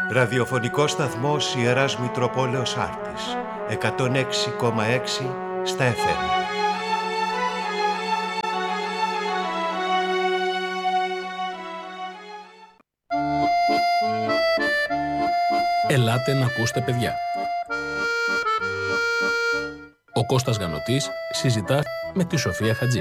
Ραδιοφωνικός σταθμός Ιεράς Μητροπόλεως Άρτης, 106,6 στα FM. Ελάτε να ακούσετε, παιδιά. Ο Κώστας Γανωτής συζητά με τη Σοφία Χατζή.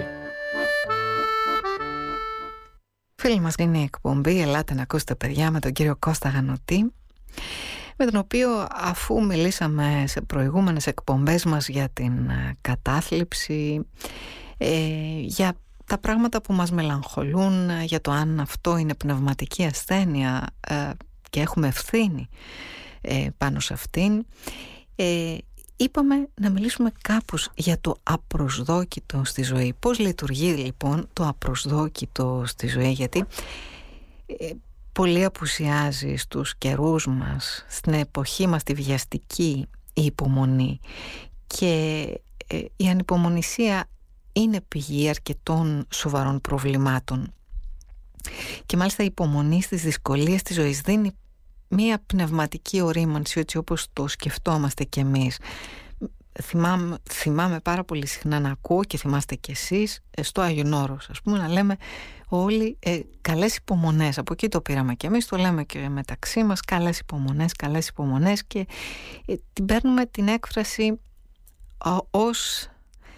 Φίλοι μας, είναι η εκπομπή «Ελάτε να ακούσετε, παιδιά» με τον κύριο Κώστα Γανωτή, με τον οποίο, αφού μιλήσαμε σε προηγούμενες εκπομπές μας για την κατάθλιψη, για τα πράγματα που μας μελαγχολούν, για το αν αυτό είναι πνευματική ασθένεια και έχουμε ευθύνη πάνω σε αυτήν, είπαμε να μιλήσουμε κάπως για το απροσδόκητο στη ζωή. Πώς λειτουργεί λοιπόν το απροσδόκητο στη ζωή, γιατί πολύ απουσιάζει στους καιρούς μας, στην εποχή μας τη βιαστική η υπομονή, και η ανυπομονησία είναι πηγή αρκετών σοβαρών προβλημάτων, και μάλιστα η υπομονή στις δυσκολίες της ζωής δίνει μία πνευματική ορίμανση, έτσι όπως το σκεφτόμαστε κι εμείς. Θυμάμαι πάρα πολύ συχνά να ακούω, και θυμάστε κι εσείς, στο Άγιον Όρος, ας πούμε, να λέμε όλοι καλές υπομονές. Από εκεί το πήραμε κι εμείς, το λέμε και μεταξύ μας, καλές υπομονές, και την παίρνουμε την έκφραση ως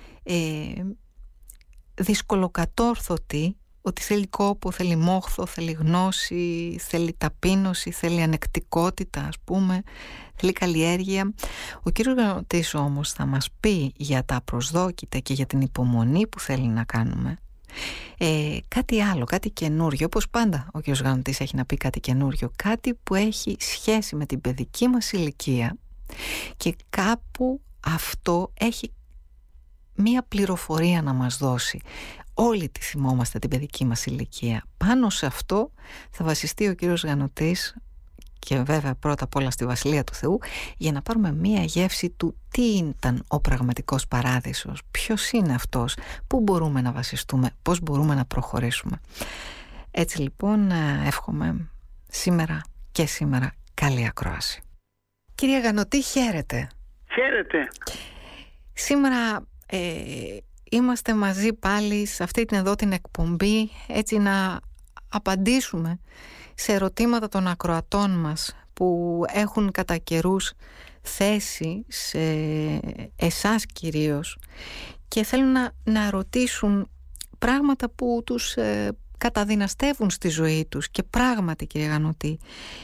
δυσκολοκατόρθωτη, ότι θέλει κόπο, θέλει μόχθο, θέλει γνώση, θέλει ταπείνωση, θέλει ανεκτικότητα, ας πούμε, θέλει καλλιέργεια. Ο κύριος Γανωτής όμως θα μας πει για τα απροσδόκητα και για την υπομονή που θέλει να κάνουμε. Κάτι άλλο, κάτι καινούριο, όπως πάντα ο κύριος Γανωτής έχει να πει κάτι καινούριο, κάτι που έχει σχέση με την παιδική μας ηλικία, και κάπου αυτό έχει μία πληροφορία να μας δώσει. Όλοι τη θυμόμαστε την παιδική μας ηλικία. Πάνω σε αυτό θα βασιστεί ο κύριος Γανωτής, και βέβαια πρώτα απ' όλα στη Βασιλεία του Θεού, για να πάρουμε μία γεύση του τι ήταν ο πραγματικός παράδεισος, ποιος είναι αυτός, πού μπορούμε να βασιστούμε, πώς μπορούμε να προχωρήσουμε. Έτσι λοιπόν εύχομαι σήμερα καλή ακρόαση. Κυρία Γανωτή, χαίρετε. Χαίρετε. Σήμερα είμαστε μαζί πάλι σε αυτή την εδώ την εκπομπή, έτσι να απαντήσουμε σε ερωτήματα των ακροατών μας που έχουν κατά καιρούς θέση σε εσάς κυρίως, και θέλουν να ρωτήσουν πράγματα που τους καταδυναστεύουν στη ζωή τους. Και πράγματι, κύριε Γανωτή,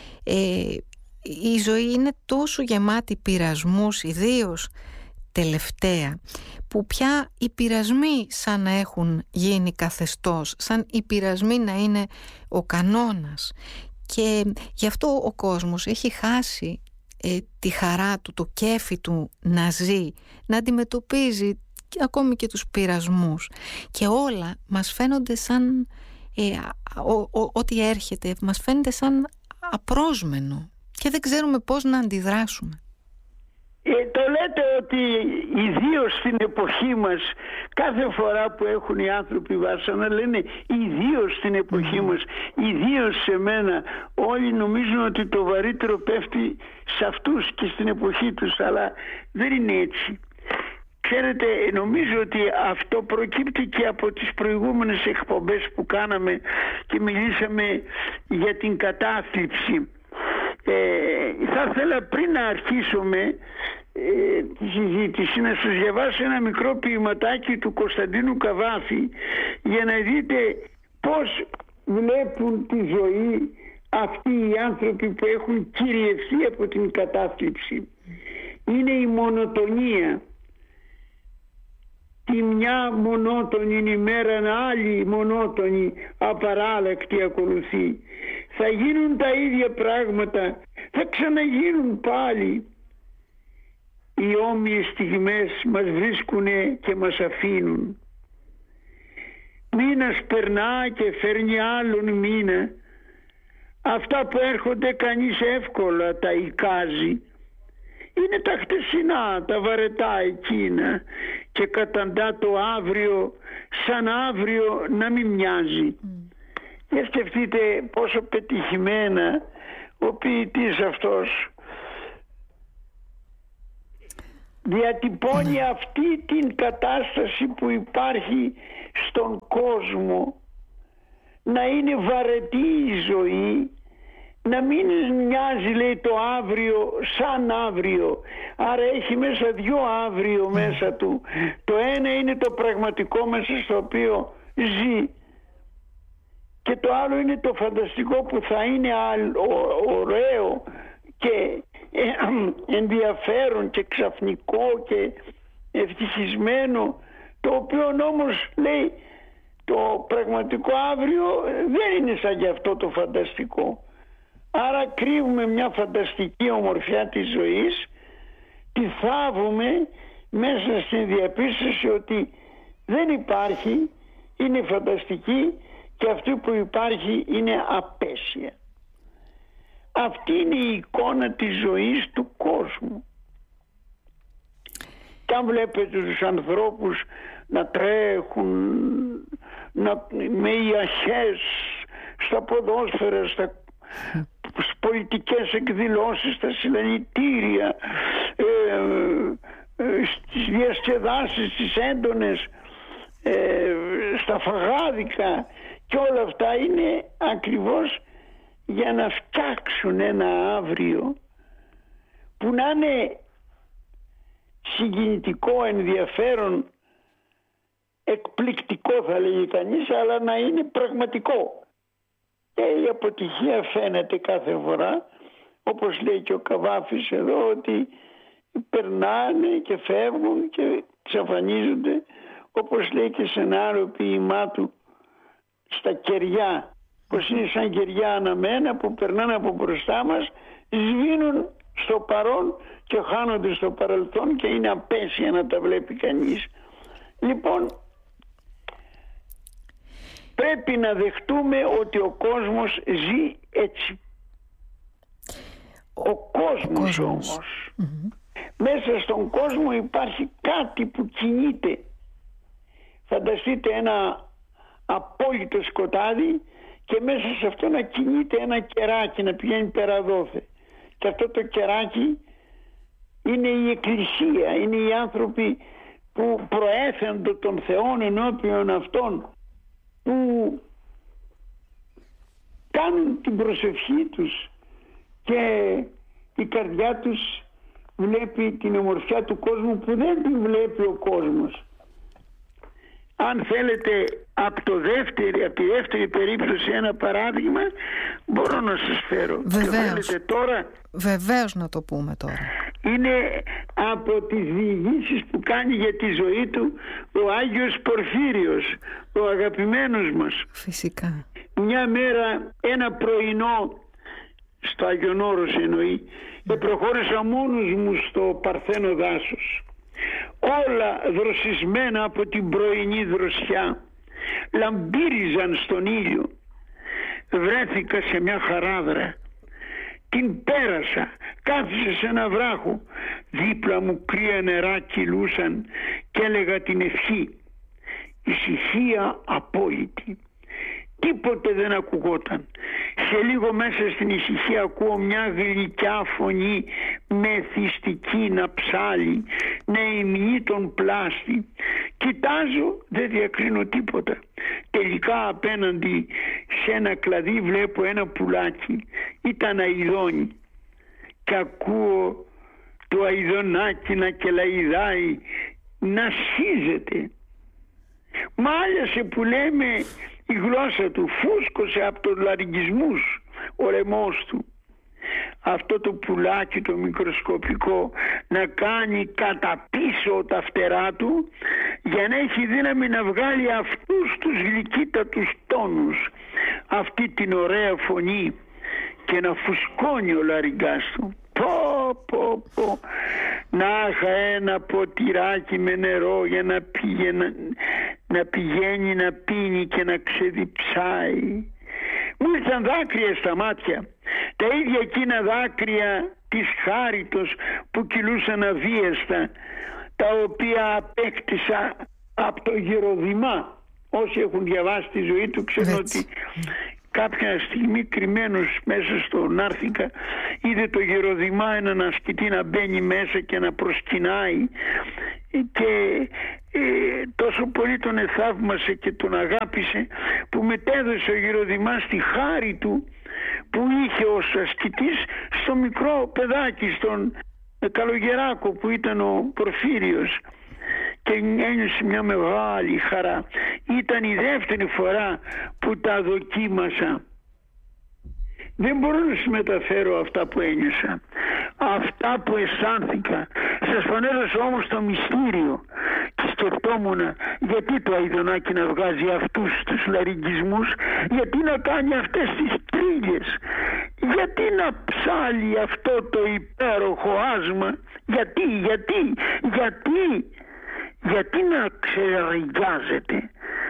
η ζωή είναι τόσο γεμάτη πειρασμούς, ιδίως τελευταία, που πια οι πειρασμοί σαν να έχουν γίνει καθεστώς, σαν οι πειρασμοί να είναι ο κανόνας, και γι' αυτό ο κόσμος έχει χάσει τη χαρά του, το κέφι του να ζει, να αντιμετωπίζει ακόμη και τους πειρασμούς, και όλα μας φαίνονται σαν ό,τι έρχεται μας φαίνεται σαν απρόσμενο και δεν ξέρουμε πώς να αντιδράσουμε. Το λέτε ότι ιδίως στην εποχή μας, κάθε φορά που έχουν οι άνθρωποι βάσανα λένε ιδίως στην εποχή μας, ιδίως σε μένα. Όλοι νομίζουν ότι το βαρύτερο πέφτει σε αυτούς και στην εποχή τους, αλλά δεν είναι έτσι. Ξέρετε, νομίζω ότι αυτό προκύπτει και από τις προηγούμενες εκπομπές που κάναμε και μιλήσαμε για την κατάθλιψη. Θα ήθελα πριν να αρχίσουμε τη συζήτηση να σας διαβάσω ένα μικρό ποιηματάκι του Κωνσταντίνου Καβάφη για να δείτε πώς βλέπουν τη ζωή αυτοί οι άνθρωποι που έχουν κυριευθεί από την κατάθλιψη. Είναι η μονοτονία. Τη μια μονότονη ημέρα άλλη μονότονη απαράλλακτη ακολουθεί. Θα γίνουν τα ίδια πράγματα, θα ξαναγίνουν πάλι. Οι όμοιες στιγμές μας βρίσκουνε και μας αφήνουν. Μήνας περνά και φέρνει άλλον μήνα. Αυτά που έρχονται κανείς εύκολα τα εικάζει. Είναι τα χτεσινά, τα βαρετά εκείνα, και καταντά το αύριο σαν αύριο να μην μοιάζει. Για σκεφτείτε πόσο πετυχημένα ο ποιητής αυτός διατυπώνει αυτή την κατάσταση που υπάρχει στον κόσμο, να είναι βαρετή η ζωή, να μην μοιάζει, λέει, το αύριο σαν αύριο, άρα έχει μέσα δύο αύριο μέσα του. Το ένα είναι το πραγματικό μέσα στο οποίο ζει και το άλλο είναι το φανταστικό που θα είναι ωραίο και ενδιαφέρον και ξαφνικό και ευτυχισμένο, το οποίο όμως, λέει, το πραγματικό αύριο δεν είναι σαν γι' αυτό το φανταστικό. Άρα κρύβουμε μια φανταστική ομορφιά της ζωής, τη θάβουμε μέσα στην διαπίστωση ότι δεν υπάρχει, είναι φανταστική και αυτή που υπάρχει είναι απέσια. Αυτή είναι η εικόνα της ζωής του κόσμου. Και αν βλέπετε τους ανθρώπους να τρέχουν με ιαχές στα ποδόσφαιρα, στις πολιτικές εκδηλώσεις, στα συλλαλητήρια, στις διασκεδάσεις, στις έντονες, στα φαγάδικα, και όλα αυτά είναι ακριβώς για να φτιάξουν ένα αύριο που να είναι συγκινητικό, ενδιαφέρον, εκπληκτικό θα λέγει κανείς, αλλά να είναι πραγματικό. Και η αποτυχία φαίνεται κάθε φορά, όπως λέει και ο Καβάφης εδώ, ότι περνάνε και φεύγουν και εξαφανίζονται, όπως λέει και σε ένα άλλο ποίημά του, στα κεριά, πως είναι σαν κεριά αναμένα που περνάνε από μπροστά μας, σβήνουν στο παρόν και χάνονται στο παρελθόν και είναι απέσια να τα βλέπει κανείς. Λοιπόν, πρέπει να δεχτούμε ότι ο κόσμος ζει έτσι. Ο κόσμος όμως, μέσα στον κόσμο υπάρχει κάτι που κινείται. Φανταστείτε ένα απόλυτο σκοτάδι και μέσα σε αυτό να κινείται ένα κεράκι, να πηγαίνει πέρα δόθε. Και αυτό το κεράκι είναι η Εκκλησία, είναι οι άνθρωποι που προέθεντο των Θεών ενώπιον αυτών, που κάνουν την προσευχή τους και η καρδιά τους βλέπει την ομορφιά του κόσμου που δεν την βλέπει ο κόσμος. Αν θέλετε από τη δεύτερη περίπτωση ένα παράδειγμα, μπορώ να σας φέρω. Βεβαίως. Τώρα, βεβαίως να το πούμε τώρα. Είναι από τις διηγήσεις που κάνει για τη ζωή του ο Άγιος Πορφύριος, ο αγαπημένος μας. Φυσικά. Μια μέρα, ένα πρωινό, στο Άγιον Όρος εννοεί, και προχώρησα μόνος μου στο Παρθένο δάσος, όλα δροσισμένα από την πρωινή δροσιά, λαμπύριζαν στον ήλιο. Βρέθηκα σε μια χαράδρα, την πέρασα, κάθισα σε ένα βράχο, δίπλα μου κρύα νερά κυλούσαν και έλεγα την ευχή. Ησυχία απόλυτη, τίποτε δεν ακουγόταν. Σε λίγο μέσα στην ησυχία ακούω μια γλυκιά φωνή μεθυστική να ψάλει, να υμνεί τον πλάστη. Κοιτάζω, δεν διακρίνω τίποτα. Τελικά απέναντι σε ένα κλαδί βλέπω ένα πουλάκι, ήταν αηδόνι, και ακούω το αηδονάκι να κελαϊδάει, να σχίζεται. Μάλιασε που λέμε η γλώσσα του, φούσκωσε από τους λαρυγγισμούς ο λαιμός του. Αυτό το πουλάκι το μικροσκοπικό να κάνει κατά πίσω τα φτερά του για να έχει δύναμη να βγάλει αυτούς τους γλυκύτατους τόνους, αυτή την ωραία φωνή, και να φουσκώνει ο λαριγκάς του. Πω, να είχα ένα ποτηράκι με νερό για να πηγαίνει να πίνει και να ξεδιψάει. Μου ήρθαν δάκρυα στα μάτια, τα ίδια εκείνα δάκρυα της χάριτος που κυλούσαν αβίαστα, τα οποία απέκτησα από το Γεροδημά. Όσοι έχουν διαβάσει τη ζωή του ξέρουν ότι κάποια στιγμή κρυμμένος μέσα στο Νάρθηκα, είδε το Γεροδημά έναν ασκητή να μπαίνει μέσα και να προσκυνάει, και τόσο πολύ τον εθαύμασε και τον αγάπησε, που μετέδωσε ο Γεροδημάς τη χάρη του που είχε ως ασκητής στο μικρό παιδάκι, στον Καλογεράκο που ήταν ο Πορφύριος, και ένιωσε μια μεγάλη χαρά. Ήταν η δεύτερη φορά που τα δοκίμασα. Δεν μπορώ να σας μεταφέρω αυτά που ένιωσα, αυτά που αισθάνθηκα. Σας φανέρωσα όμως το μυστήριο και σκεφτόμουν γιατί το Αηδονάκι να βγάζει αυτούς τους λαρυγγισμούς, γιατί να κάνει αυτές τις τρίλιες, γιατί να ψάλει αυτό το υπέροχο άσμα, γιατί να ξεραγιάζεται,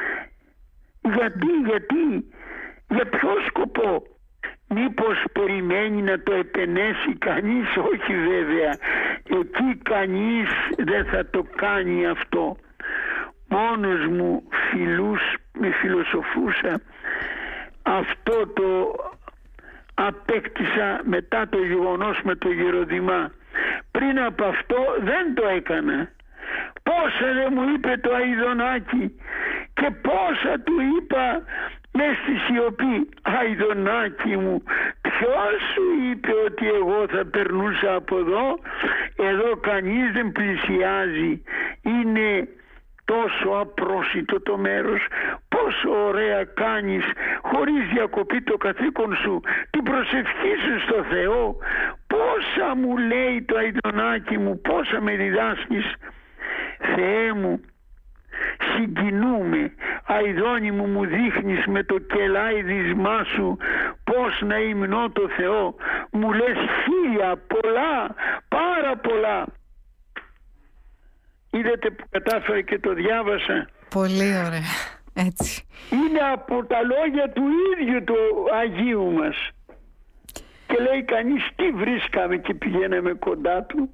γιατί, για ποιο σκοπό? Μήπως περιμένει να το επενέσει κανείς? Όχι βέβαια, εκεί κανείς δεν θα το κάνει αυτό. Μόνος μου με φιλοσοφούσα. Αυτό το απέκτησα μετά το γεγονός με το Γεροδημά. Πριν από αυτό δεν το έκανα. Πόσα δεν μου είπε το Αηδονάκι και πόσα του είπα μες στη σιωπή. Αηδονάκι μου, ποιος σου είπε ότι εγώ θα περνούσα από εδώ? Εδώ κανείς δεν πλησιάζει. Είναι τόσο απρόσιτο το μέρος. Πόσο ωραία κάνεις χωρίς διακοπή το καθήκον σου, την προσευχή σου στο Θεό. Πόσα μου λέει το Αηδονάκι μου, πόσα με διδάσκεις. Θεέ μου, συγκινούμε. Αηδόνι μου, μου δείχνεις με το κελάιδισμά σου πώς να υμνώ το Θεό. Μου λες χίλια, πολλά, πάρα πολλά. Είδατε που κατάφερα και το διάβασα? Πολύ ωραία, έτσι. Είναι από τα λόγια του ίδιου του Αγίου μας. Και λέει κανείς τι βρίσκαμε και πηγαίναμε κοντά του.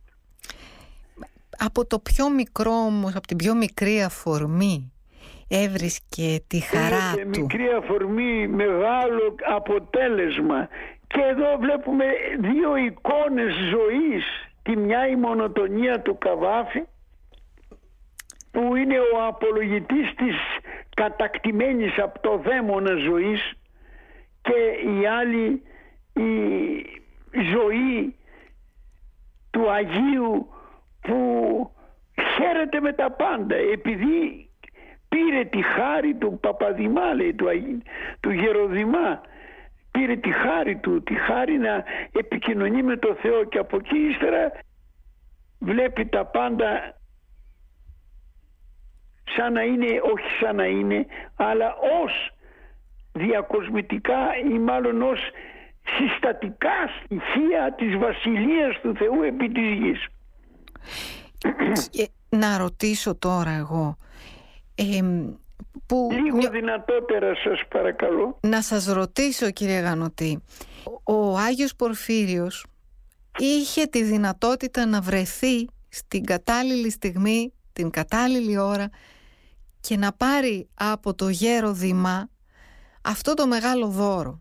Από το πιο μικρό όμως, από την πιο μικρή αφορμή έβρισκε τη χαρά του. Μικρή αφορμή, μεγάλο αποτέλεσμα. Και εδώ βλέπουμε δύο εικόνες ζωής. Τη μια η μονοτονία του Καβάφη, που είναι ο απολογητής της κατακτημένης από το δαίμονα ζωής, και η άλλη η ζωή του Αγίου που χαίρεται με τα πάντα, επειδή πήρε τη χάρη του Παπαδημά, λέει, του Γεροδημά, πήρε τη χάρη του, τη χάρη να επικοινωνεί με το Θεό, και από εκεί ύστερα βλέπει τα πάντα σαν να είναι, όχι σαν να είναι, αλλά ως διακοσμητικά ή μάλλον ως συστατικά στοιχεία της Βασιλείας του Θεού επί της γης. Να ρωτήσω τώρα εγώ, λίγο δυνατότερα σας παρακαλώ. Να σας ρωτήσω, κύριε Γανωτή, ο Άγιος Πορφύριος είχε τη δυνατότητα να βρεθεί στην κατάλληλη στιγμή, την κατάλληλη ώρα, και να πάρει από το Γεροδημά αυτό το μεγάλο δώρο.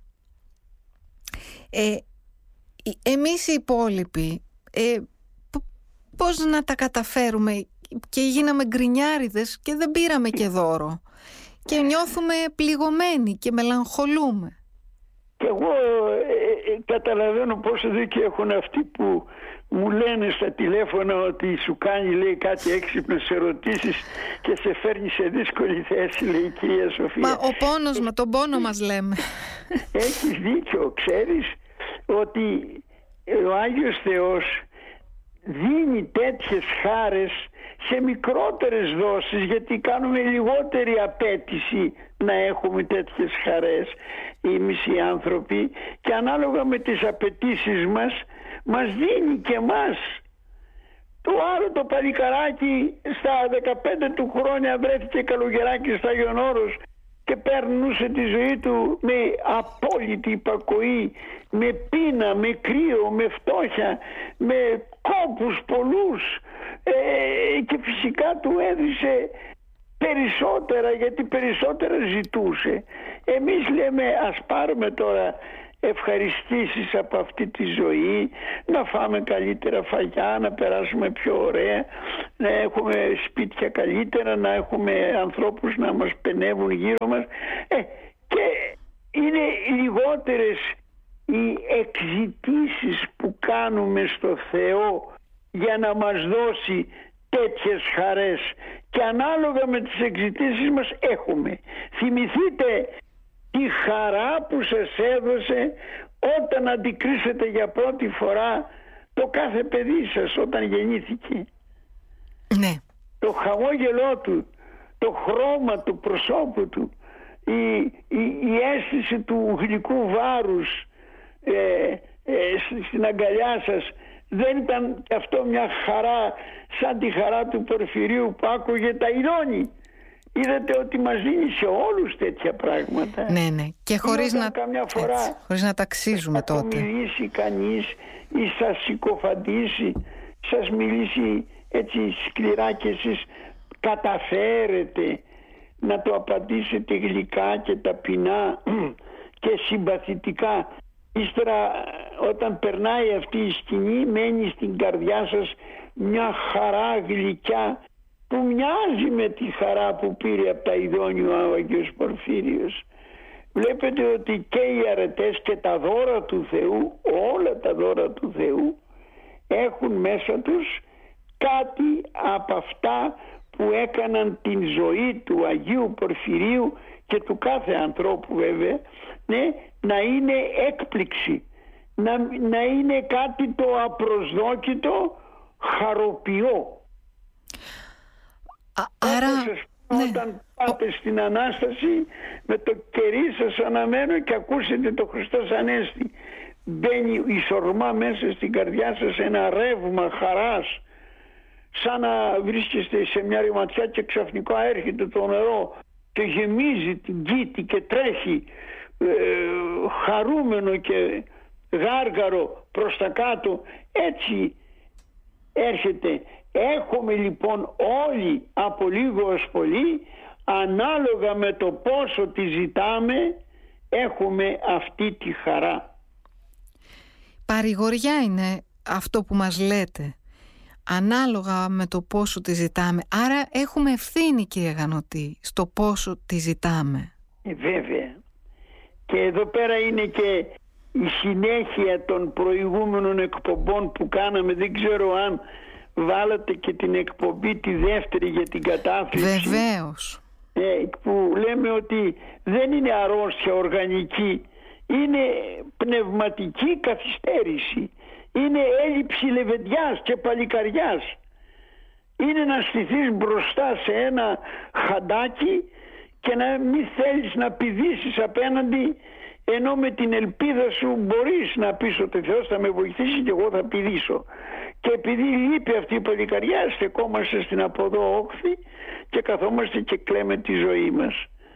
Εμείς οι υπόλοιποι πώς να τα καταφέρουμε, και γίναμε γκρινιάριδες και δεν πήραμε και δώρο και νιώθουμε πληγωμένοι και μελαγχολούμε. Και εγώ καταλαβαίνω πόσο δίκιο έχουν αυτοί που μου λένε στα τηλέφωνα ότι σου κάνει, λέει, κάτι έξυπνες ερωτήσεις και σε φέρνει σε δύσκολη θέση, λέει η κυρία Σοφία. Μα ο πόνος με τον πόνο μας λέμε. Έχεις δίκιο. Ξέρεις ότι ο Άγιος Θεός δίνει τέτοιες χάρες σε μικρότερες δόσεις, γιατί κάνουμε λιγότερη απέτηση να έχουμε τέτοιες χαρές εμείς οι άνθρωποι, και ανάλογα με τις απαιτήσεις μας δίνει και μας. Το άλλο το παλικαράκι στα 15 του χρόνια βρέθηκε καλογεράκι στα Άγιον Όρος και περνούσε τη ζωή του με απόλυτη υπακοή, με πείνα, με κρύο, με φτώχεια, με κόπους πολλούς, και φυσικά του έδισε περισσότερα, γιατί περισσότερα ζητούσε. Εμείς λέμε ας πάρουμε τώρα ευχαριστήσεις από αυτή τη ζωή, να φάμε καλύτερα φαγιά, να περάσουμε πιο ωραία, να έχουμε σπίτια καλύτερα, να έχουμε ανθρώπους να μας πενεύουν γύρω μας, και είναι λιγότερες οι εξητήσεις που κάνουμε στο Θεό για να μας δώσει τέτοιες χαρές, και ανάλογα με τις εξητήσεις μας έχουμε. Θυμηθείτε τη χαρά που σας έδωσε όταν αντικρίσετε για πρώτη φορά το κάθε παιδί σας όταν γεννήθηκε. Ναι. Το χαμόγελό του, το χρώμα του προσώπου του, η αίσθηση του γλυκού βάρους στην αγκαλιά σας, δεν ήταν και αυτό μια χαρά σαν τη χαρά του Πορφυρίου που άκουγε τα ειδώνει? Είδατε ότι μας δίνει σε όλους τέτοια πράγματα. Ναι, ναι. Και χωρίς να ταξίζουμε τότε. Θα μιλήσει κανείς ή σας συκοφαντήσει, σας μιλήσει έτσι σκληρά και εσείς καταφέρετε να το απαντήσετε γλυκά και ταπεινά και συμπαθητικά. Ύστερα όταν περνάει αυτή η σκηνή μένει στην καρδιά σας μια χαρά γλυκιά που μοιάζει με τη χαρά που πήρε από τα ειδώνει ο Άγιος Πορφύριος. Βλέπετε ότι και οι αρετές και τα δώρα του Θεού, όλα τα δώρα του Θεού, έχουν μέσα τους κάτι από αυτά που έκαναν την ζωή του Αγίου Πορφυρίου και του κάθε ανθρώπου βέβαια, ναι, να είναι έκπληξη, να είναι κάτι το απροσδόκητο, χαροποιό. Άρα, όταν πάτε στην Ανάσταση με το κερί σας αναμένο και ακούσετε το Χριστός Ανέστη, μπαίνει η σορμά μέσα στην καρδιά σας ένα ρεύμα χαράς, σαν να βρίσκεστε σε μια ρηματιά και ξαφνικά έρχεται το νερό και γεμίζει την κήτη και τρέχει χαρούμενο και γάργαρο προς τα κάτω. Έτσι έρχεται. Έχουμε λοιπόν όλοι από λίγο ως πολύ, ανάλογα με το πόσο τη ζητάμε, έχουμε αυτή τη χαρά. Παρηγοριά είναι αυτό που μας λέτε, ανάλογα με το πόσο τη ζητάμε. Άρα έχουμε ευθύνη, κύριε Γανωτή, στο πόσο τη ζητάμε. Βέβαια. Και εδώ πέρα είναι και η συνέχεια των προηγούμενων εκπομπών που κάναμε. Δεν ξέρω αν βάλατε και την εκπομπή τη δεύτερη για την κατάθλιψη. Βεβαίως. Που λέμε ότι δεν είναι αρρώστια οργανική, είναι πνευματική καθυστέρηση, είναι έλλειψη λεβεντιάς και παλικαριάς. Είναι να στηθείς μπροστά σε ένα χαντάκι και να μην θέλεις να πηδήσεις απέναντι, ενώ με την ελπίδα σου μπορείς να πεις ότι Θεός θα με βοηθήσει και εγώ θα πηδήσω. Και επειδή λείπει αυτή η παλικαριά, στεκόμαστε στην αποδό όχθη και καθόμαστε και κλαίμε τη ζωή μας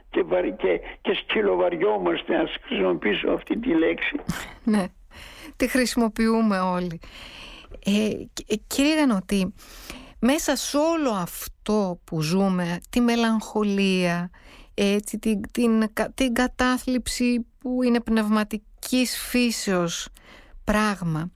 και σκυλοβαριόμαστε, να χρησιμοποιήσω αυτή τη λέξη. Ναι, τη χρησιμοποιούμε όλοι. Κύριε Γανωτή, μέσα σε όλο αυτό που ζούμε, τη μελαγχολία, έτσι, την κατάθλιψη που είναι πνευματικής φύσεως πράγμα,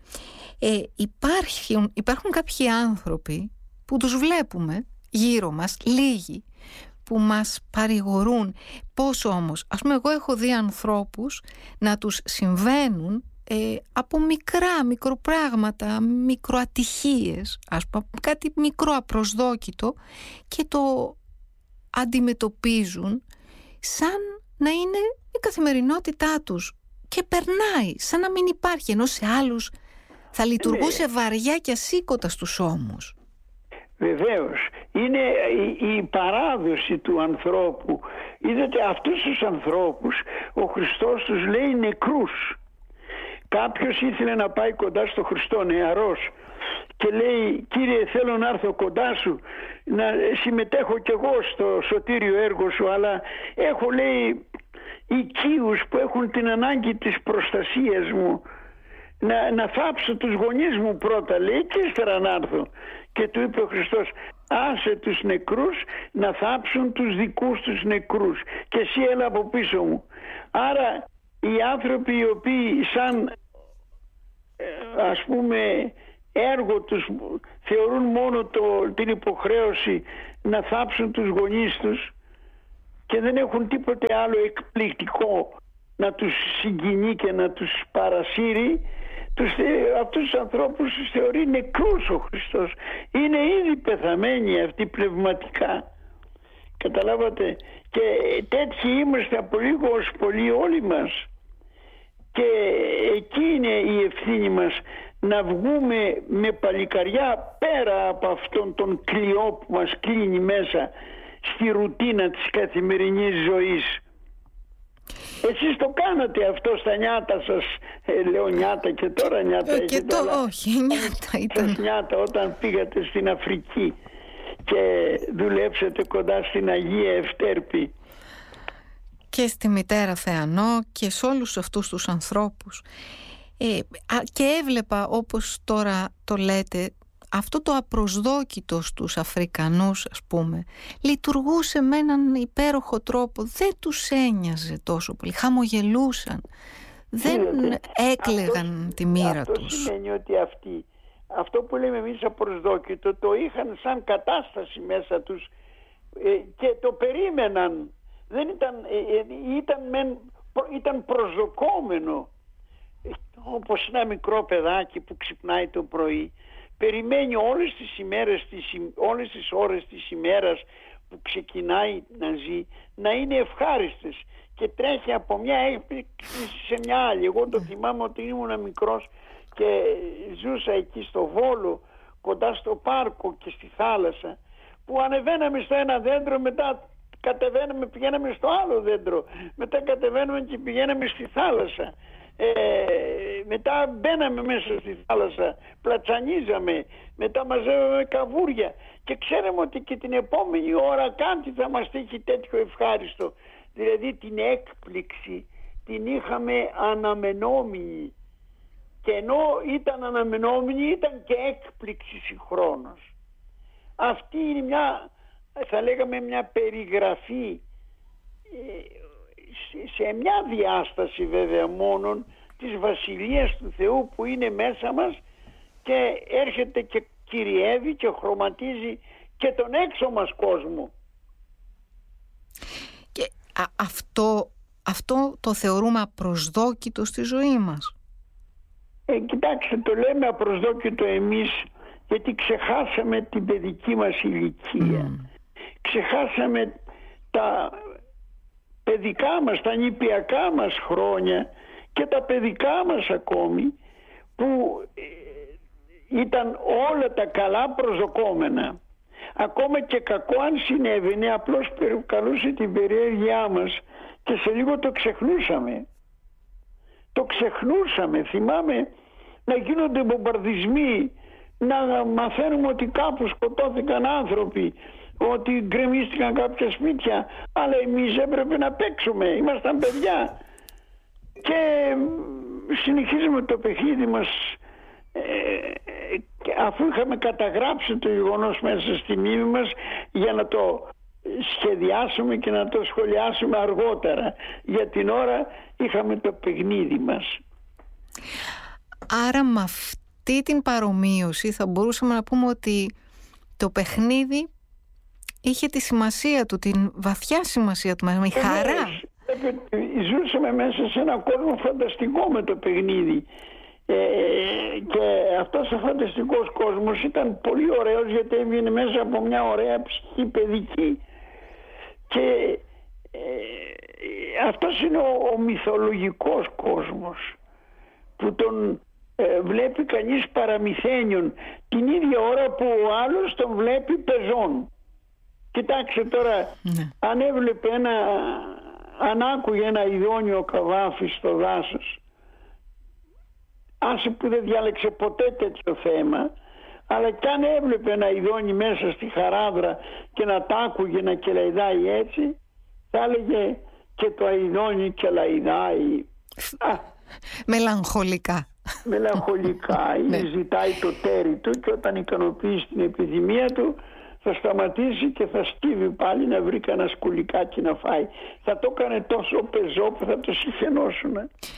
υπάρχουν κάποιοι άνθρωποι που τους βλέπουμε γύρω μας, λίγοι, που μας παρηγορούν. Πόσο όμως, ας πούμε, εγώ έχω δει ανθρώπους να τους συμβαίνουν από μικροπράγματα, μικροατυχίες, ας πούμε, κάτι μικρό απροσδόκητο, και το αντιμετωπίζουν σαν να είναι η καθημερινότητά τους και περνάει σαν να μην υπάρχει, ενώ σε άλλους θα λειτουργούσε βαριά και ασήκωτα στους ώμους. Βεβαίως. Είναι η παράδοση του ανθρώπου. Είδατε, αυτούς τους ανθρώπους ο Χριστός τους λέει νεκρούς. Κάποιος ήθελε να πάει κοντά στο Χριστό, νεαρός, και λέει: Κύριε, θέλω να έρθω κοντά σου, να συμμετέχω κι εγώ στο σωτήριο έργο σου, αλλά έχω, λέει, οικείους που έχουν την ανάγκη της προστασίας μου, να θάψω τους γονείς μου πρώτα, λέει, και ύστερα να έρθω. Και του είπε ο Χριστός: άσε τους νεκρούς να θάψουν τους δικούς τους νεκρούς και εσύ έλα από πίσω μου. Άρα οι άνθρωποι οι οποίοι σαν ας πούμε έργο τους θεωρούν μόνο την υποχρέωση να θάψουν τους γονείς τους και δεν έχουν τίποτε άλλο εκπληκτικό να τους συγκινεί και να τους παρασύρει, αυτούς τους ανθρώπους τους θεωρεί νεκρούς ο Χριστός. Είναι ήδη πεθαμένοι αυτοί πνευματικά. Καταλάβατε? Και τέτοιοι είμαστε από λίγο ως πολύ όλοι μας. Και εκεί είναι η ευθύνη μας, να βγούμε με παλικαριά πέρα από αυτόν τον κλειό που μας κλείνει μέσα στη ρουτίνα της καθημερινής ζωής. Εσείς το κάνατε αυτό στα νιάτα σας, λέω νιάτα και τώρα νιάτα. Όχι, νιάτα ήταν. Νιάτα όταν πήγατε στην Αφρική και δουλέψατε κοντά στην Αγία Ευτέρπη. Και στη Μητέρα Θεανό και σε όλους αυτούς τους ανθρώπους. Και έβλεπα, όπως τώρα το λέτε, αυτό το απροσδόκητο στους Αφρικανούς, ας πούμε, λειτουργούσε με έναν υπέροχο τρόπο. Δεν τους ένοιαζε τόσο πολύ. Χαμογελούσαν. Δεν έκλαιγαν τη μοίρα τους. Αυτό σημαίνει ότι αυτοί, αυτό που λέμε εμείς απροσδόκητο, το είχαν σαν κατάσταση μέσα τους και το περίμεναν. Δεν ήταν προσδοκόμενο. Όπως ένα μικρό παιδάκι που ξυπνάει το πρωί, περιμένει όλες τις ώρες της ημέρας που ξεκινάει να ζει να είναι ευχάριστες και τρέχει από μια έκπληξη σε μια άλλη. Εγώ το θυμάμαι ότι ήμουν μικρός και ζούσα εκεί στο Βόλο, κοντά στο πάρκο και στη θάλασσα, που ανεβαίναμε στο ένα δέντρο, μετά κατεβαίναμε, πηγαίναμε στο άλλο δέντρο, μετά κατεβαίναμε και πηγαίναμε στη θάλασσα. Μετά μπαίναμε μέσα στη θάλασσα, πλατσανίζαμε, μετά μαζεύαμε καβούρια και ξέραμε ότι και την επόμενη ώρα κάτι θα μας τύχει τέτοιο ευχάριστο. Δηλαδή την έκπληξη την είχαμε αναμενόμενη, και ενώ ήταν αναμενόμενη ήταν και έκπληξη συγχρόνως. Αυτή είναι μια, θα λέγαμε, μια περιγραφή σε μια διάσταση βέβαια μόνον της Βασιλείας του Θεού που είναι μέσα μας και έρχεται και κυριεύει και χρωματίζει και τον έξω μας κόσμο. Και αυτό το θεωρούμε απροσδόκητο στη ζωή μας. Κοιτάξτε, το λέμε απροσδόκητο εμείς γιατί ξεχάσαμε την παιδική μας ηλικία. Ξεχάσαμε τα παιδικά μας, τα νηπιακά μας χρόνια και τα παιδικά μας ακόμη, που ήταν όλα τα καλά προσδοκόμενα. Ακόμα και κακό αν συνέβαινε, απλώς προκαλούσε την περιέργειά μας και σε λίγο το ξεχνούσαμε. Το ξεχνούσαμε. Θυμάμαι να γίνονται μπομπαρδισμοί, να μαθαίνουμε ότι κάπου σκοτώθηκαν άνθρωποι, ότι γκρεμίστηκαν κάποια σπίτια, αλλά εμείς έπρεπε να παίξουμε, ήμασταν παιδιά και συνεχίζουμε το παιχνίδι μας αφού είχαμε καταγράψει το γεγονός μέσα στη μνήμη μας για να το σχεδιάσουμε και να το σχολιάσουμε αργότερα. Για την ώρα είχαμε το παιχνίδι μας. Άρα με αυτή την παρομοίωση θα μπορούσαμε να πούμε ότι το παιχνίδι είχε τη σημασία του, την βαθιά σημασία του, με χαρά. Ζούσαμε μέσα σε έναν κόσμο φανταστικό με το παιχνίδι. Και αυτός ο φανταστικός κόσμος ήταν πολύ ωραίος γιατί έβγαινε μέσα από μια ωραία ψυχή παιδική. Και αυτός είναι ο μυθολογικός κόσμος που τον βλέπει κανείς παραμυθένιον την ίδια ώρα που ο άλλος τον βλέπει πεζόν. Κοιτάξτε τώρα, αν έβλεπε αν άκουγε ένα ειδόνιο καβάφι στο δάσος, άσε που δεν διάλεξε ποτέ τέτοιο θέμα, αλλά κι αν έβλεπε ένα ειδόνι μέσα στη χαράδρα και να τ' άκουγε να κελαϊδάει έτσι, θα έλεγε και το ειδόνι κελαϊδάει. Μελαγχολικά. Μελαγχολικά ή ζητάει το τέρι του, και όταν ικανοποιήσει την επιθυμία του θα σταματήσει και θα σκύβει πάλι να βρει κανένα σκουλικάκι να φάει. Θα το έκανε τόσο πεζό που θα το συχαινώσουν.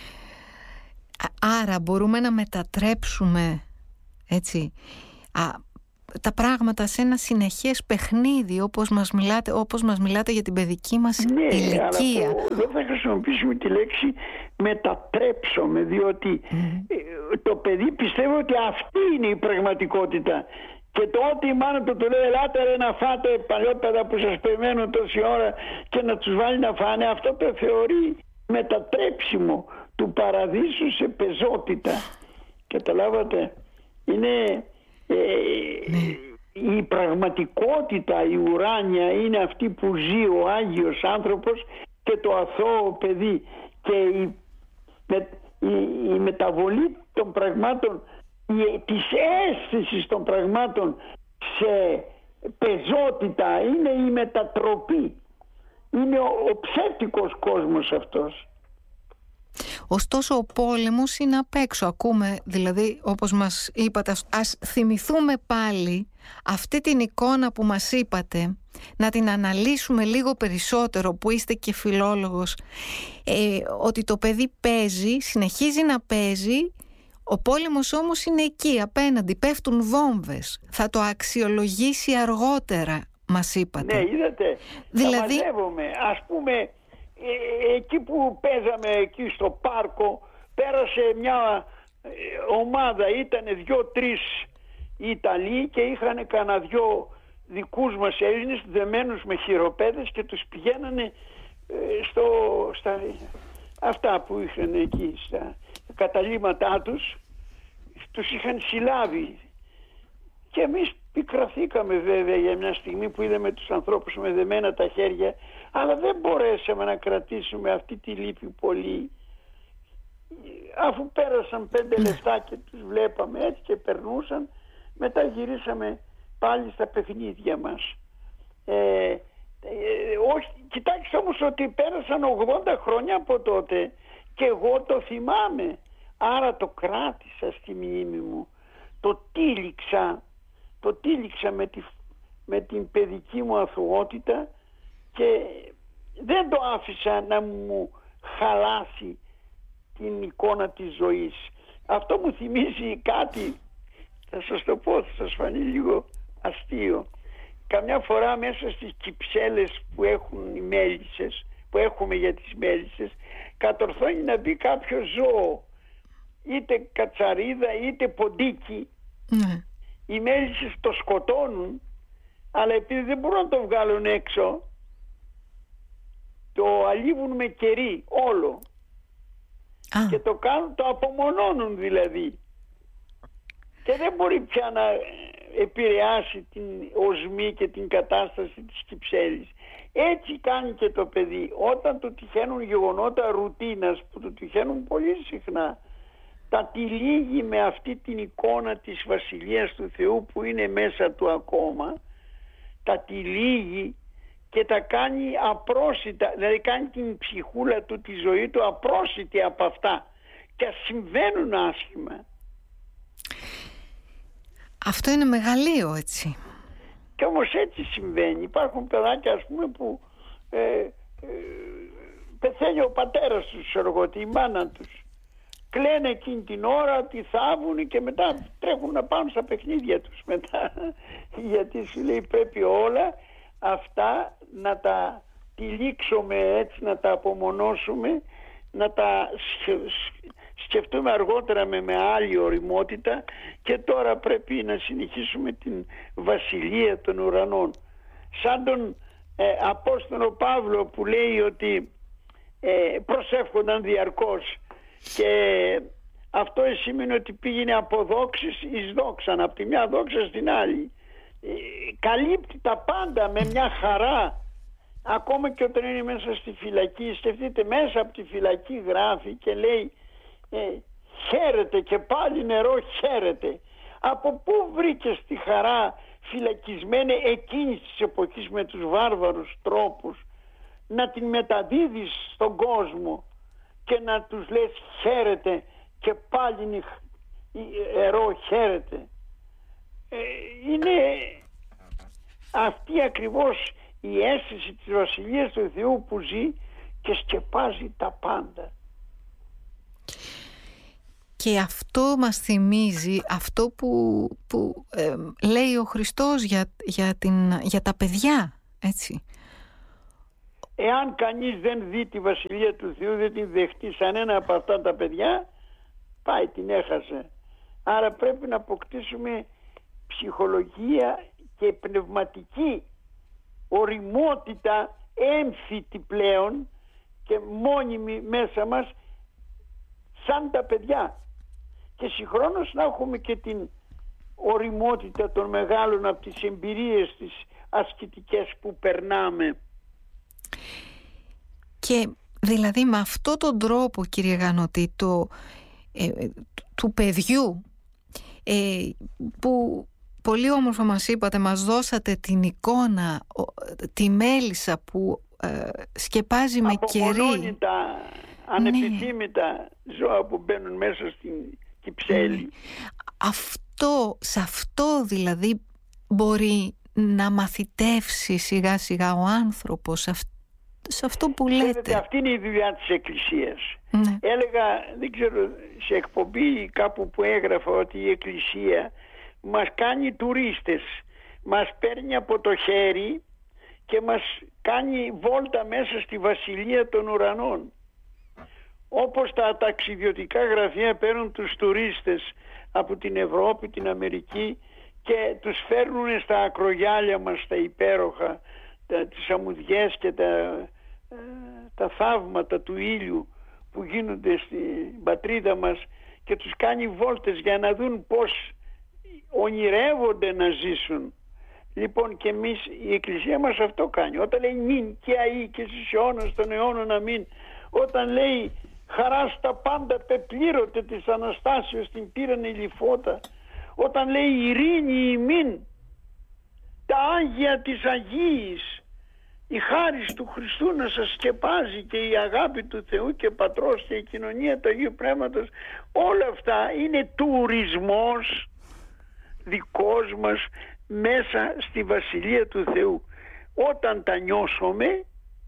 Άρα μπορούμε να μετατρέψουμε, έτσι, τα πράγματα σε ένα συνεχές παιχνίδι, όπως μας μιλάτε για την παιδική μας ηλικία. Αλλά δεν θα χρησιμοποιήσουμε τη λέξη μετατρέψουμε, διότι το παιδί πιστεύω ότι αυτή είναι η πραγματικότητα. Και το ότι η μάνα του λέει ελάτε ρε να φάτε παλιόπαιδα που σας περιμένουν τόση ώρα και να τους βάλει να φάνε, αυτό το θεωρεί μετατρέψιμο του παραδείσου σε πεζότητα. Καταλάβατε? Είναι η πραγματικότητα, η ουράνια είναι αυτή που ζει ο Άγιος άνθρωπος και το αθώο παιδί, και η μεταβολή των πραγμάτων, της αίσθησης των πραγμάτων σε πεζότητα είναι η μετατροπή. Είναι ο ψεύτικος κόσμος αυτός. Ωστόσο ο πόλεμος είναι απ' έξω. Ακούμε, δηλαδή, όπως μας είπατε, ας θυμηθούμε πάλι αυτή την εικόνα που μας είπατε, να την αναλύσουμε λίγο περισσότερο, που είστε και φιλόλογος, ότι το παιδί παίζει, συνεχίζει να παίζει, ο πόλεμος όμως είναι εκεί απέναντι, πέφτουν βόμβες, θα το αξιολογήσει αργότερα, μας είπατε. Ναι, είδατε, δηλαδή... θα μαζεύουμε, ας πούμε, εκεί που παίζαμε εκεί στο πάρκο, πέρασε μια ομάδα, ήταν 2-3 Ιταλοί και είχαν κανένα 2 δικούς μας Έλληνες δεμένους με χειροπέδες και τους πηγαίνανε στα αυτά που είχαν εκεί, στα καταλύματά τους, τους είχαν συλλάβει. Και εμείς πικραθήκαμε βέβαια για μια στιγμή που είδαμε τους ανθρώπους με δεμένα τα χέρια, αλλά δεν μπορέσαμε να κρατήσουμε αυτή τη λύπη πολύ. Αφού πέρασαν 5 λεπτά και τους βλέπαμε έτσι και περνούσαν, μετά γυρίσαμε πάλι στα παιχνίδια μας. Κοιτάξτε όμως ότι πέρασαν 80 χρόνια από τότε και εγώ το θυμάμαι. Άρα το κράτησα στη μνήμη μου. Το τύλιξα με την παιδική μου αθωότητα και δεν το άφησα να μου χαλάσει την εικόνα της ζωής. Αυτό μου θυμίζει κάτι, θα σας το πω, θα σας φανεί λίγο αστείο. Καμιά φορά μέσα στις κυψέλες που έχουν οι μέλισσες, που έχουμε για τις μέλισσες, κατορθώνει να μπει κάποιο ζώο, είτε κατσαρίδα είτε ποντίκι. Οι μέλισσες το σκοτώνουν, αλλά επειδή δεν μπορούν να το βγάλουν έξω, το αλίβουν με κερί όλο και το απομονώνουν δηλαδή, και δεν μπορεί πια να επηρεάσει την οσμή και την κατάσταση της κυψέλης. Έτσι κάνει και το παιδί όταν του τυχαίνουν γεγονότα ρουτίνας, που του τυχαίνουν πολύ συχνά, τα τυλίγει με αυτή την εικόνα της Βασιλείας του Θεού που είναι μέσα του ακόμα, τα τυλίγει και τα κάνει απρόσιτα, δηλαδή κάνει την ψυχούλα του, τη ζωή του απρόσιτη από αυτά, και συμβαίνουν άσχημα. Αυτό είναι μεγαλείο, έτσι. Και όμως έτσι συμβαίνει. Υπάρχουν παιδάκια, ας πούμε, που πεθαίνει ο πατέρας τους, η μάνα τους. Κλαίνε εκείνη την ώρα, τη θάβουν και μετά τρέχουν να πάνε στα παιχνίδια τους μετά. Γιατί σου λέει πρέπει όλα αυτά να τα τυλίξουμε έτσι, να τα απομονώσουμε, να τα σκεφτούμε αργότερα με άλλη ωριμότητα, και τώρα πρέπει να συνεχίσουμε την βασιλεία των ουρανών. Σαν τον Απόστολο Παύλο που λέει ότι προσεύχονταν διαρκώς, και αυτό σημαίνει ότι πήγαινε από δόξης εις δόξαν, από τη μια δόξα στην άλλη. Καλύπτει τα πάντα με μια χαρά, ακόμα και όταν είναι μέσα στη φυλακή. Σκεφτείτε, μέσα από τη φυλακή γράφει και λέει χαίρεται, και πάλι νερό χαίρεται. Από πού βρήκες τη χαρά, φυλακισμένη εκείνης της εποχής με τους βάρβαρους τρόπους, να την μεταδίδεις στον κόσμο και να τους λες χαίρεται, και πάλι νερό χαίρεται. Είναι αυτή ακριβώς η αίσθηση της Βασιλείας του Θεού που ζει και σκεπάζει τα πάντα. Και αυτό μας θυμίζει αυτό που λέει ο Χριστός για τα παιδιά, έτσι. Εάν κανείς δεν δει τη Βασιλεία του Θεού, δεν την δεχτεί σαν ένα από αυτά τα παιδιά, πάει, την έχασε. Άρα πρέπει να αποκτήσουμε ψυχολογία και πνευματική ωριμότητα, έμφυτη πλέον και μόνιμη μέσα μας, σαν τα παιδιά. Και συγχρόνως να έχουμε και την ωριμότητα των μεγάλων από τις εμπειρίες τις ασκητικές που περνάμε. Και δηλαδή με αυτόν τον τρόπο, κύριε Γανωτή, του παιδιού, που πολύ όμορφα μας είπατε, μας δώσατε την εικόνα, τη μέλισσα που σκεπάζει με κερί. Απομονώνει τα ανεπιθύμητα ζώα που μπαίνουν μέσα στην κυψέλη. Σε αυτό δηλαδή μπορεί να μαθητεύσει σιγά σιγά ο άνθρωπος, σε αυτό που λέτε. Ξέρετε, αυτή είναι η δουλειά της Εκκλησίας. Έλεγα, δεν ξέρω, σε εκπομπή κάπου που έγραφα, ότι η Εκκλησία μας κάνει τουρίστες, μας παίρνει από το χέρι και μας κάνει βόλτα μέσα στη Βασιλεία των Ουρανών. Όπως τα ταξιδιωτικά γραφεία παίρνουν τους τουρίστες από την Ευρώπη, την Αμερική και τους φέρνουν στα ακρογιάλια μας, τα υπέροχα, τις αμμουδιές και τα θαύματα του ήλιου που γίνονται στην πατρίδα μας, και τους κάνει βόλτες για να δουν πώς ονειρεύονται να ζήσουν. Λοιπόν, και εμείς, η Εκκλησία μας αυτό κάνει. Όταν λέει νυν και αεί και στους αιώνας των αιώνων αμήν, όταν λέει χαρά στα πάντα πεπλήρωτε της Αναστάσεως την πήραν η λιφώτα, όταν λέει ειρήνη ημίν, τα Άγια της Αγίης, η χάρις του Χριστού να σας σκεπάζει και η αγάπη του Θεού και Πατρός και η κοινωνία του Αγίου Πνεύματος, όλα αυτά είναι τουρισμός δικός μας μέσα στη Βασιλεία του Θεού. Όταν τα νιώσουμε,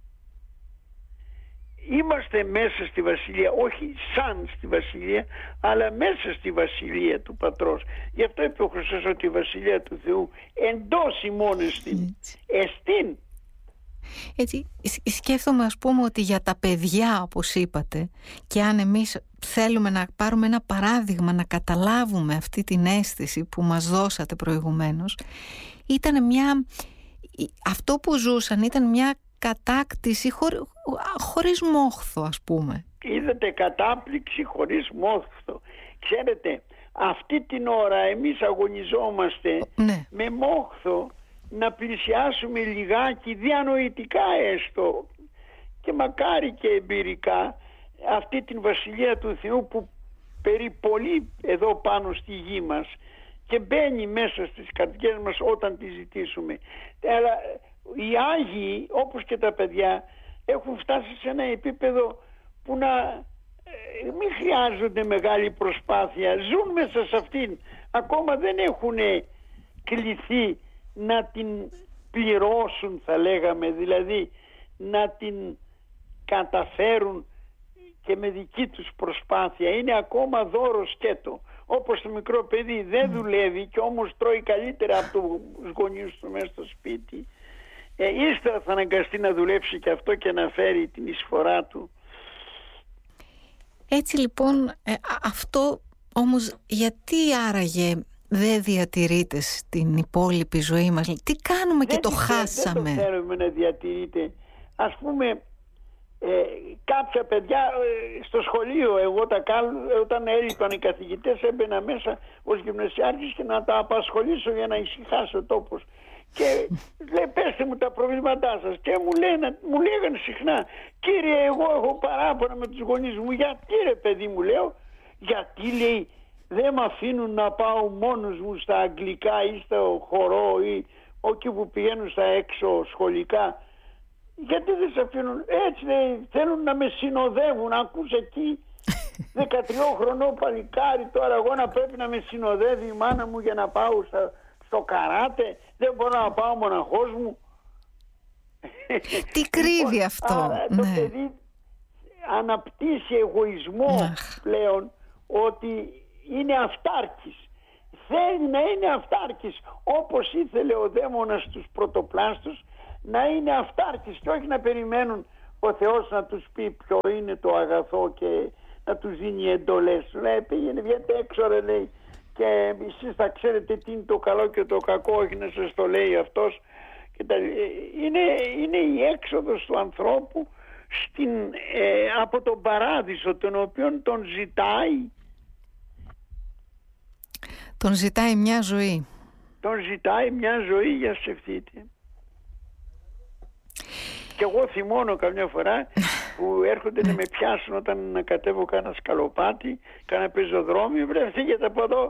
είμαστε μέσα στη Βασιλεία, όχι σαν στη Βασιλεία, αλλά μέσα στη Βασιλεία του Πατρός. Γι' αυτό είπε ο Χριστός ότι η Βασιλεία του Θεού εντός ημών εστίν. Έτσι, σκέφτομαι, ας πούμε, ότι για τα παιδιά, όπως είπατε, και αν εμείς θέλουμε να πάρουμε ένα παράδειγμα, να καταλάβουμε αυτή την αίσθηση που μας δώσατε προηγουμένως, αυτό που ζούσαν ήταν μια κατάκτηση χωρίς μόχθο, ας πούμε. Είδατε, κατάπληξη χωρίς μόχθο. Ξέρετε, αυτή την ώρα εμείς αγωνιζόμαστε με μόχθο να πλησιάσουμε λιγάκι, διανοητικά έστω και μακάρι και εμπειρικά, αυτή την Βασιλεία του Θεού που περιπολεί εδώ πάνω στη γη μας και μπαίνει μέσα στις καρδιές μας όταν τη ζητήσουμε. Αλλά οι Άγιοι, όπως και τα παιδιά, έχουν φτάσει σε ένα επίπεδο που μην χρειάζονται μεγάλη προσπάθεια, ζουν μέσα σε αυτήν, ακόμα δεν έχουν κληθεί να την πληρώσουν, θα λέγαμε, δηλαδή να την καταφέρουν και με δική τους προσπάθεια. Είναι ακόμα δώρο σκέτο. Όπως το μικρό παιδί δεν δουλεύει και όμως τρώει καλύτερα από τους γονείς του μέσα στο σπίτι, ύστερα θα αναγκαστεί να δουλέψει και αυτό και να φέρει την εισφορά του. Έτσι λοιπόν, αυτό όμως γιατί άραγε δεν διατηρείται στην υπόλοιπη ζωή μας? Τι κάνουμε και το χάσαμε? Δεν το θέλουμε να διατηρείται. Ας πούμε, κάποια παιδιά στο σχολείο, εγώ όταν έλειπαν οι καθηγητές, έμπαινα μέσα ως γυμνασιάρχης και να τα απασχολήσω για να ησυχάσει ο τόπος. Και λέει, πέστε μου τα προβλήματά σας. Και μου λέγανε συχνά, κύριε, εγώ έχω παράπονα με τους γονείς μου. Γιατί ρε παιδί μου, λέω? Γιατί, λέει, δεν με αφήνουν να πάω μόνος μου στα αγγλικά ή στο χορό ή εκεί που πηγαίνουν στα έξω σχολικά. Γιατί δεν σε αφήνουν? Έτσι, λέει, θέλουν να με συνοδεύουν. Ακούς εκεί 13χρονο παλικάρι τώρα εγώ να πρέπει να με συνοδεύει η μάνα μου για να πάω στο καράτε, δεν μπορώ να πάω μοναχός μου. Τι κρύβει αυτό? Άρα το παιδί αναπτύσσει εγωισμό πλέον, ότι είναι αυτάρκης. Θέλει να είναι αυτάρκης, όπως ήθελε ο δαίμονας στους πρωτοπλάστους, να είναι αυτάρκης και όχι να περιμένουν ο Θεός να τους πει ποιο είναι το αγαθό και να τους δίνει εντολές. Λέει, πήγαινε, βγαίνετε έξω, ρε, λέει, και εσείς θα ξέρετε τι είναι το καλό και το κακό, όχι να σας το λέει αυτός. Είναι η έξοδος του ανθρώπου από τον παράδεισο, τον οποίον τον ζητάει. Τον ζητάει μια ζωή. Τον ζητάει μια ζωή, για σκεφτείτε. Και εγώ θυμώνω καμιά φορά που έρχονται να με πιάσουν όταν κατέβω κάνα σκαλοπάτι, κάνα πεζοδρόμιο, φύγετε από εδώ.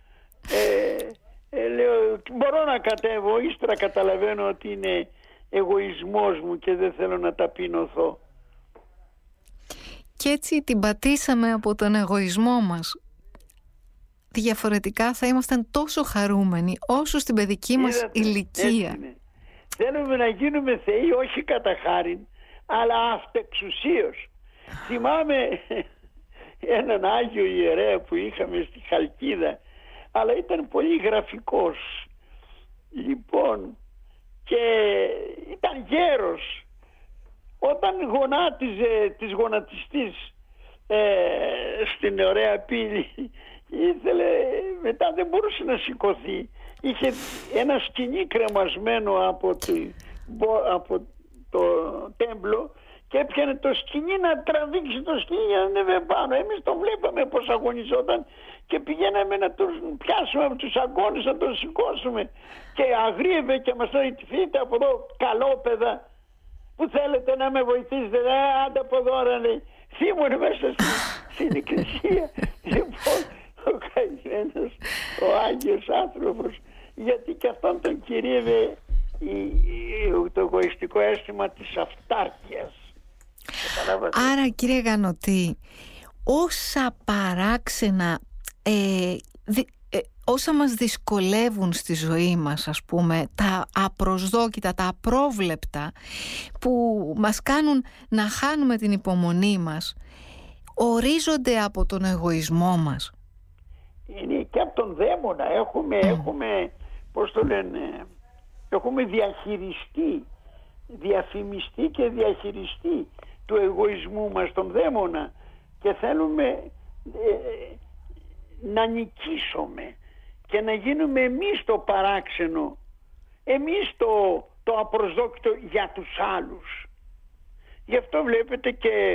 Λέω, μπορώ να κατέβω, ύστερα καταλαβαίνω ότι είναι εγωισμός μου και δεν θέλω να ταπεινωθώ. Και έτσι την πατήσαμε από τον εγωισμό μας. Διαφορετικά θα ήμασταν τόσο χαρούμενοι όσο στην παιδική μας ηλικία. Θέλουμε να γίνουμε θεοί, όχι κατά χάριν, αλλά αυτεξουσίως. Θυμάμαι έναν Άγιο Ιερέα που είχαμε στη Χαλκίδα, αλλά ήταν πολύ γραφικός. Λοιπόν, και ήταν γέρος. Όταν γονάτιζε τις γονατιστής στην ωραία πύλη, ήθελε, μετά δεν μπορούσε να σηκωθεί. Είχε ένα σκοινί κρεμασμένο από το τέμπλο και έπιανε το σκοινί να τραβήξει το σκοινί για να ανέβει πάνω. Εμείς το βλέπαμε πως αγωνιζόταν και πηγαίναμε να τον πιάσουμε από τους αγκώνες, να τον σηκώσουμε, και αγρίευε και μας λέει, φύγετε από εδώ καλόπαιδα, που θέλετε να με βοηθήσετε? Άντε από εδώ, λέει. Θύμωνε μέσα στην εκκλησία. Λοιπόν, ο καημένος, ο Άγιος άνθρωπος, γιατί και αυτόν τον κυρίευε το εγωιστικό αίσθημα της αυτάρκειας. Άρα, κύριε Γανωτή, όσα παράξενα, όσα μας δυσκολεύουν στη ζωή μας, ας πούμε, τα απροσδόκητα, τα απρόβλεπτα, που μας κάνουν να χάνουμε την υπομονή μας, ορίζονται από τον εγωισμό μας. Είναι και από τον δαίμονα. Έχουμε, πώς το λένε, έχουμε διαχειριστεί, διαφημιστεί και διαχειριστεί του εγωισμού μας τον δαίμονα, και θέλουμε να νικήσουμε και να γίνουμε εμείς το παράξενο, εμείς το απροσδόκητο για τους άλλους. Γι' αυτό βλέπετε και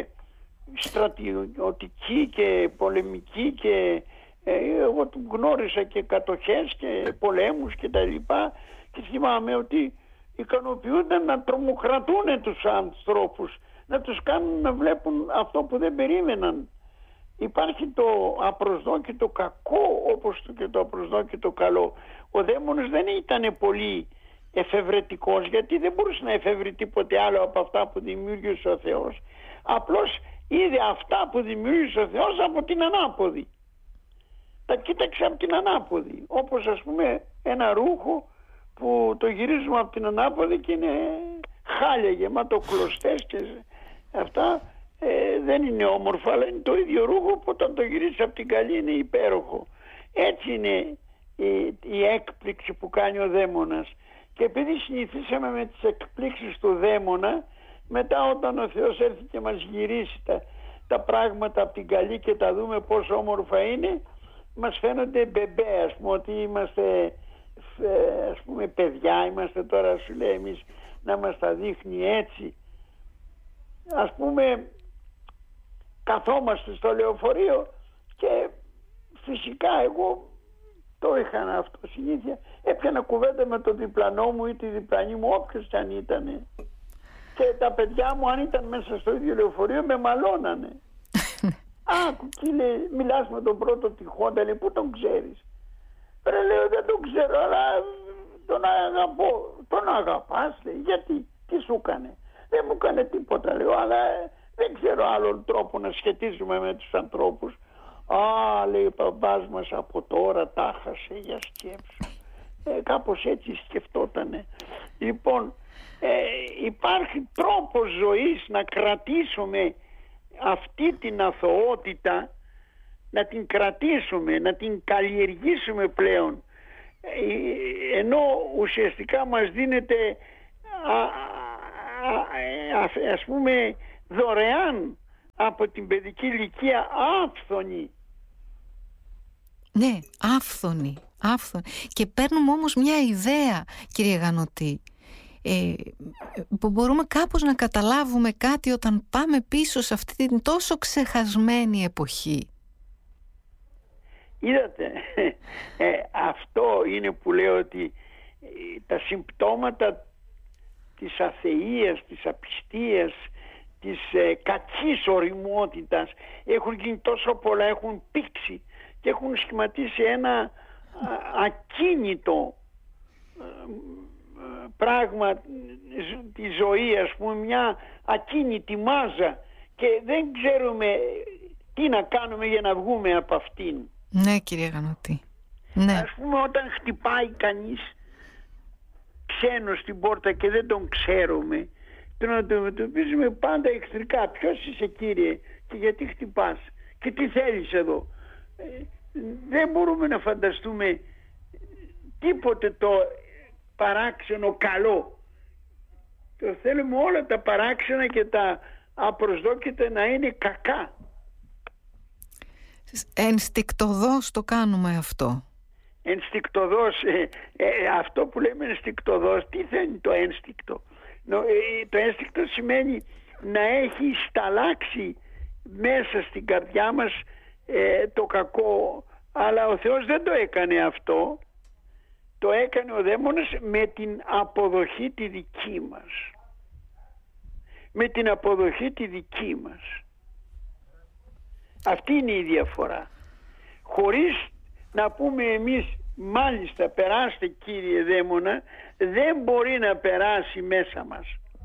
στρατιωτική και πολεμική και εγώ του γνώρισα και κατοχές και πολέμους και τα λοιπά, και θυμάμαι ότι ικανοποιούνταν να τρομοκρατούν τους ανθρώπους, να τους κάνουν να βλέπουν αυτό που δεν περίμεναν. Υπάρχει το απροσδόκητο κακό όπως και το απροσδόκητο καλό. Ο δαίμονας δεν ήταν πολύ εφευρετικός, γιατί δεν μπορούσε να εφεύρει τίποτε άλλο από αυτά που δημιούργησε ο Θεός. Απλώς είδε αυτά που δημιούργησε ο Θεός από την ανάποδη. Τα κοίταξε από την ανάποδη. Όπως, ας πούμε, ένα ρούχο που το γυρίζουμε από την ανάποδη και είναι χάλια, γεμάτο κλωστές και αυτά. Δεν είναι όμορφο, αλλά είναι το ίδιο ρούχο που όταν το γυρίσει από την καλή είναι υπέροχο. Έτσι είναι η έκπληξη που κάνει ο δαίμονας. Και επειδή συνηθίσαμε με τις εκπλήξεις του δαίμονα, μετά όταν ο Θεός έρθει και μας γυρίσει τα πράγματα από την καλή και τα δούμε πόσο όμορφα είναι, μας φαίνονται μπεμπέ, ας πούμε, ότι είμαστε, ας πούμε, παιδιά, είμαστε τώρα, σου λέει, εμείς να μας τα δείχνει έτσι. Ας πούμε, καθόμαστε στο λεωφορείο και φυσικά εγώ το είχα αυτό συνήθεια, έπιανα κουβέντα με τον διπλανό μου ή τη διπλανή μου, όποιος κι αν ήτανε, και τα παιδιά μου, αν ήταν μέσα στο ίδιο λεωφορείο, με μαλώνανε. Άκου, κύριε, μιλάς με τον πρώτο τυχόντα, λέει, πού τον ξέρεις? Ρε, λέω, δεν τον ξέρω, αλλά τον αγαπώ. Τον αγαπάς, λέει, γιατί, τι σου έκανε? Δεν μου έκανε τίποτα, λέω, αλλά δεν ξέρω άλλον τρόπο να σχετίζουμε με τους ανθρώπους. Α, λέει, ο παπάς μας από τώρα τα χάσε, για σκέψου. κάπως έτσι σκεφτότανε. Λοιπόν, υπάρχει τρόπος ζωής να κρατήσουμε αυτή την αθωότητα, να την κρατήσουμε, να την καλλιεργήσουμε πλέον, ενώ ουσιαστικά μας δίνεται ας πούμε δωρεάν από την παιδική ηλικία άφθονη. Ναι, άφθονη. Και παίρνουμε όμως μια ιδέα, κύριε Γανωτή, που μπορούμε κάπως να καταλάβουμε κάτι όταν πάμε πίσω σε αυτή την τόσο ξεχασμένη εποχή. Είδατε, αυτό είναι που λέω, ότι τα συμπτώματα της αθείας, της απιστίας, της κακής οριμότητας έχουν γίνει τόσο πολλά, έχουν πήξει και έχουν σχηματίσει ένα ακίνητο πράγμα τη ζωή, ας πούμε, μια ακίνητη μάζα, και δεν ξέρουμε τι να κάνουμε για να βγούμε από αυτήν. Ναι, κύριε Γανωτή. Ναι. Ας πούμε, όταν χτυπάει κανείς ξένο στην πόρτα και δεν τον ξέρουμε, τον αντιμετωπίζουμε πάντα εχθρικά. Ποιος είσαι, κύριε, και γιατί χτυπάς και τι θέλεις εδώ? Δεν μπορούμε να φανταστούμε τίποτε το παράξενο καλό. Το θέλουμε όλα τα παράξενα και τα απροσδόκητα να είναι κακά. Ενστικτωδώς το κάνουμε αυτό. Ενστικτωδώς, αυτό που λέμε ενστικτωδώς, τι θέλει το ένστικτο? Το ένστικτο σημαίνει να έχει σταλάξει μέσα στην καρδιά μας το κακό, αλλά ο Θεός δεν το έκανε αυτό. Το έκανε ο δαίμονας με την αποδοχή τη δική μας. Με την αποδοχή τη δική μας. Αυτή είναι η διαφορά. Χωρίς να πούμε εμείς, μάλιστα περάστε κύριε δαίμονα, δεν μπορεί να περάσει μέσα μας.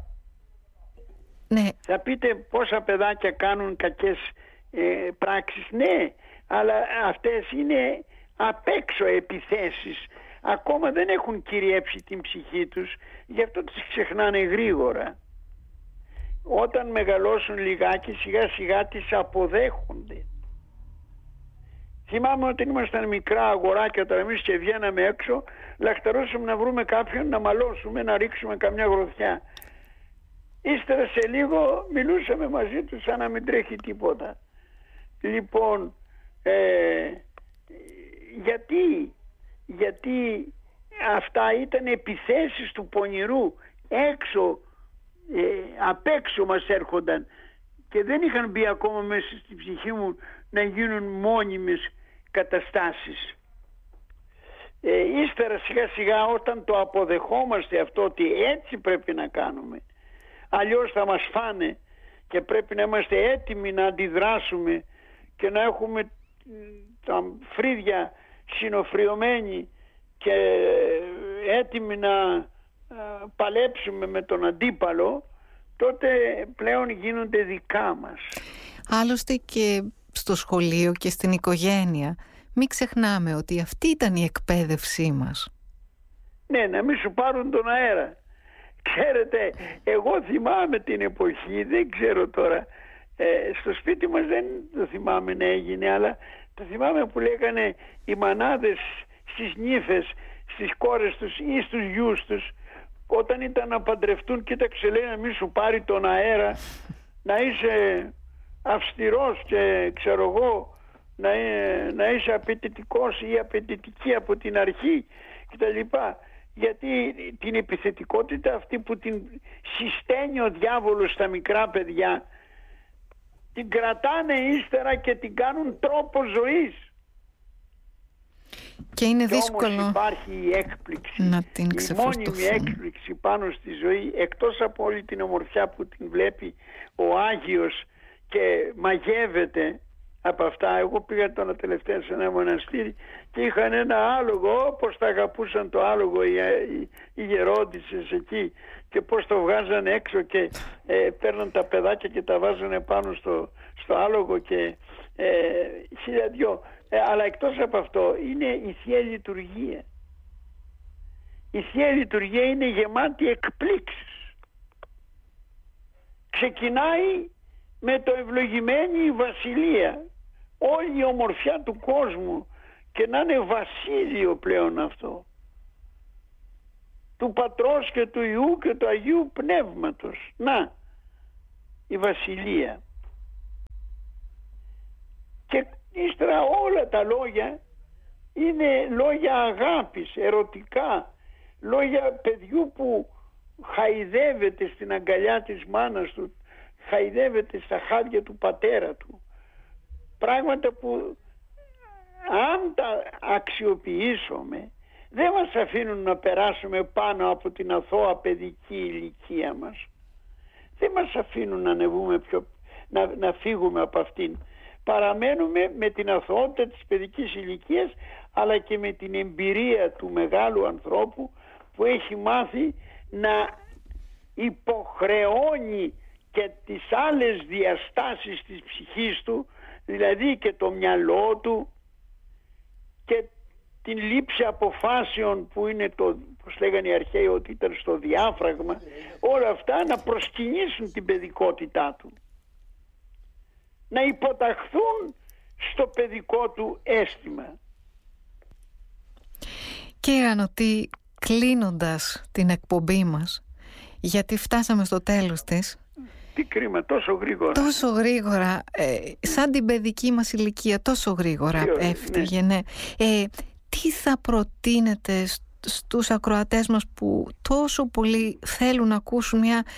Ναι. Θα πείτε πόσα παιδάκια κάνουν κακές πράξεις. Ναι, αλλά αυτές είναι απ' έξω επιθέσεις. Ακόμα δεν έχουν κυριέψει την ψυχή τους, γι' αυτό τις ξεχνάνε γρήγορα. Όταν μεγαλώσουν λιγάκι, σιγά σιγά τις αποδέχονται. Θυμάμαι όταν ήμασταν μικρά αγοράκια, τώρα εμείς και βγαίναμε έξω, λαχταρούσαμε να βρούμε κάποιον να μαλώσουμε, να ρίξουμε καμιά γροθιά. Ύστερα σε λίγο μιλούσαμε μαζί τους σαν να μην τρέχει τίποτα. Λοιπόν, γιατί αυτά ήταν επιθέσεις του πονηρού. Έξω, απ' έξω μας έρχονταν και δεν είχαν μπει ακόμα μέσα στην ψυχή μου να γίνουν μόνιμες καταστάσεις. Ύστερα σιγά σιγά, όταν το αποδεχόμαστε αυτό, ότι έτσι πρέπει να κάνουμε, αλλιώς θα μας φάνε, και πρέπει να είμαστε έτοιμοι να αντιδράσουμε και να έχουμε τα φρύδια συνοφριωμένοι και έτοιμοι να παλέψουμε με τον αντίπαλο, τότε πλέον γίνονται δικά μας. Άλλωστε και στο σχολείο και στην οικογένεια μην ξεχνάμε ότι αυτή ήταν η εκπαίδευσή μας. Ναι, να μην σου πάρουν τον αέρα. Ξέρετε, εγώ θυμάμαι την εποχή, δεν ξέρω τώρα, στο σπίτι μας δεν το θυμάμαι να έγινε, αλλά το θυμάμαι που λέγανε οι μανάδες στις νύφες, στις κόρες τους ή στους γιους τους, όταν ήταν να παντρευτούν, κοίταξε, λέει, να μην σου πάρει τον αέρα, να είσαι αυστηρός και ξέρω εγώ, να είσαι απαιτητικός ή απαιτητική από την αρχή κτλ. Γιατί την επιθετικότητα αυτή που την συσταίνει ο διάβολος στα μικρά παιδιά, την κρατάνε ύστερα και την κάνουν τρόπο ζωής. Και είναι δύσκολο. Όμως υπάρχει η έκπληξη, να την η μόνιμη έκπληξη πάνω στη ζωή, εκτός από όλη την ομορφιά που την βλέπει ο Άγιος και μαγεύεται από αυτά. Εγώ πήγα τώρα τελευταία σε ένα μοναστήρι και είχαν ένα άλογο, όπως τα αγαπούσαν το άλογο οι γερόντισσες εκεί, και πώς το βγάζανε έξω και παίρναν τα παιδάκια και τα βάζανε πάνω στο άλογο και χίλια δυο. Αλλά εκτός από αυτό είναι η Θεία Λειτουργία. η Θεία Λειτουργία είναι γεμάτη εκπλήξεις. Ξεκινάει με το ευλογημένη βασιλεία, όλη η ομορφιά του κόσμου, και να είναι βασίλειο πλέον αυτό, του Πατρός και του Υιού και του Αγίου Πνεύματος. Να, η βασιλεία. Και ύστερα όλα τα λόγια είναι λόγια αγάπης, ερωτικά, λόγια παιδιού που χαϊδεύεται στην αγκαλιά της μάνας του, χαϊδεύεται στα χάδια του πατέρα του. Πράγματα που αν τα αξιοποιήσουμε δεν μας αφήνουν να περάσουμε πάνω από την αθώα παιδική ηλικία μας. Δεν μας αφήνουν να ανεβούμε να φύγουμε από αυτήν. Παραμένουμε με την αθωότητα της παιδικής ηλικίας, αλλά και με την εμπειρία του μεγάλου ανθρώπου που έχει μάθει να υποχρεώνει και τις άλλες διαστάσεις της ψυχής του, δηλαδή και το μυαλό του και την λήψη αποφάσεων που είναι το, όπως λέγανε οι αρχαίοι ότι ήταν στο διάφραγμα, όλα αυτά να προσκυνήσουν την παιδικότητά του, να υποταχθούν στο παιδικό του αίσθημα. Κύριε Γανωτή, κλείνοντας την εκπομπή μας, γιατί φτάσαμε στο τέλος της. Τι κρίμα, τόσο γρήγορα. Τόσο γρήγορα, σαν την παιδική μας ηλικία, τόσο γρήγορα έφυγε, ναι. Τι θα προτείνετε στους ακροατές μας που τόσο πολύ θέλουν να ακούσουν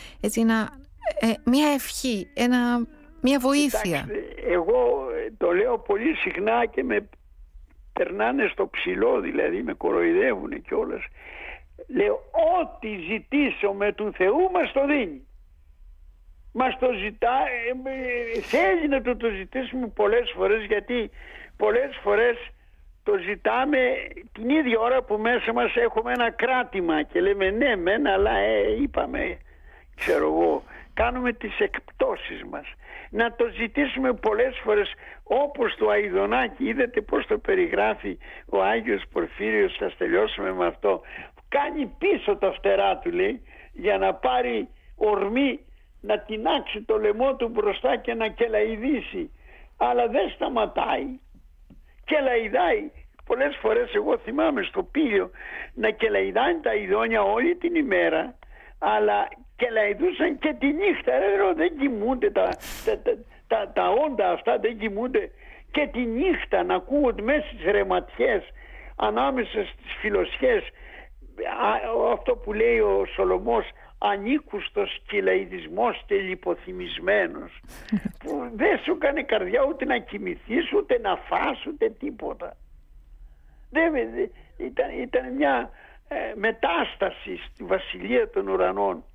μια ευχή, μια βοήθεια? Κοιτάξτε, εγώ το λέω πολύ συχνά και με περνάνε στο ψηλό, δηλαδή με κοροϊδεύουν κιόλας. Λέω, ό,τι ζητήσουμε του Θεού μας το δίνει. Μας το ζητά, θέλει να το ζητήσουμε πολλές φορές, γιατί πολλές φορές το ζητάμε την ίδια ώρα που μέσα μας έχουμε ένα κράτημα και λέμε ναι μεν, αλλά είπαμε, ξέρω εγώ, κάνουμε τις εκπτώσεις μας. Να το ζητήσουμε πολλές φορές, όπως το Αηδονάκι, είδατε πώς το περιγράφει ο Άγιος Πορφύριος, θα τελειώσουμε με αυτό, κάνει πίσω τα φτερά του, λέει, για να πάρει ορμή, να τινάξει το λαιμό του μπροστά και να κελαηδήσει, αλλά δεν σταματάει, κελαηδάει. Πολλές φορές εγώ θυμάμαι στο Πήλιο να κελαηδάνε τα ειδόνια όλη την ημέρα, αλλά κελαηδούσαν και τη νύχτα. Δεν κοιμούνται τα όντα αυτά, δεν κοιμούνται και τη νύχτα, να ακούγονται μέσα στις ρεματιές, ανάμεσα στις φιλοσιές, αυτό που λέει ο Σολομός, ανήκουστος κελαηδισμός και λιποθυμισμένος, που δεν σου έκανε καρδιά ούτε να κοιμηθείς, ούτε να φας, ούτε τίποτα. Ήταν μια μετάσταση στη βασιλεία των ουρανών.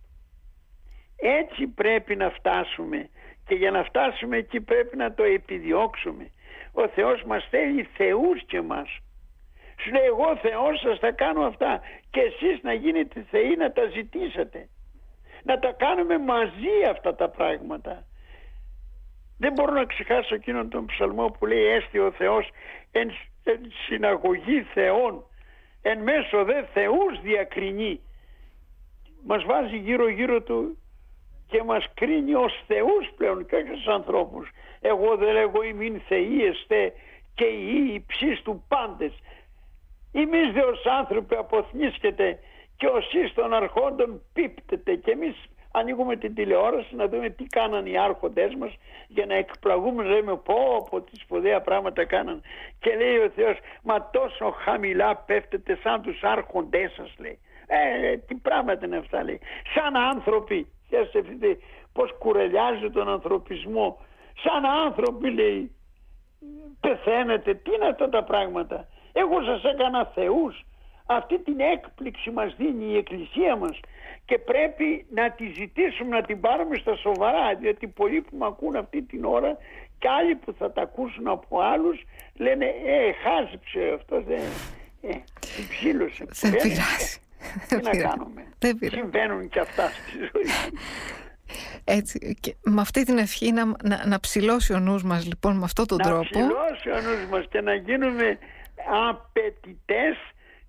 Έτσι πρέπει να φτάσουμε, και για να φτάσουμε εκεί πρέπει να το επιδιώξουμε. Ο Θεός μας θέλει θεούς και μας. Σου λέει, εγώ Θεός σας θα κάνω αυτά και εσείς να γίνετε θεοί, να τα ζητήσετε, να τα κάνουμε μαζί αυτά τα πράγματα. Δεν μπορώ να ξεχάσω εκείνον τον ψαλμό που λέει, έστι ο Θεός εν συναγωγή θεών, εν μέσω δε θεούς διακρινεί. Μας βάζει γύρω γύρω του και μας κρίνει ως θεούς πλέον και όχι ως ανθρώπους. Εγώ δεν λέγω ημίν θεοί εστέ και οι υψείς του πάντες. Εμείς δε ως άνθρωποι αποθνίσκεται και ως εις των αρχόντων πίπτεται, και εμείς ανοίγουμε την τηλεόραση να δούμε τι κάναν οι άρχοντές μας για να εκπλαγούμε, λέμε πω τι σπουδαία πράγματα κάναν, και λέει ο Θεός, μα τόσο χαμηλά πέφτετε σαν τους άρχοντές σας, λέει. Τι πράγματα είναι αυτά, λέει, σαν άνθρωποι. Σκέφτεται πως κουρελιάζει τον ανθρωπισμό, σαν άνθρωποι, λέει, πεθαίνετε. Τι είναι αυτά τα πράγματα? Εγώ σας έκανα θεούς. Αυτή την έκπληξη μας δίνει η Εκκλησία μας και πρέπει να τη ζητήσουμε, να την πάρουμε στα σοβαρά, διότι πολλοί που με ακούν αυτή την ώρα και άλλοι που θα τα ακούσουν από άλλους λένε χάζεψε αυτός, την ψήλωσε. Δεν πειράζει. Τι να κάνουμε, συμβαίνουν και αυτά στη ζωή. Έτσι, και με αυτή την ευχή να ψηλώσει ο νους μας, λοιπόν, με αυτόν τον τρόπο. Να ψηλώσει ο νους μας και να γίνουμε απαιτητές